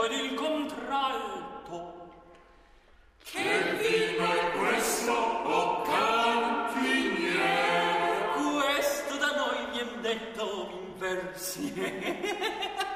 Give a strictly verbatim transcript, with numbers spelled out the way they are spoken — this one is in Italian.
ed il contralto. Che vino è questo, o cantiniere? Questo da noi vien detto in versi.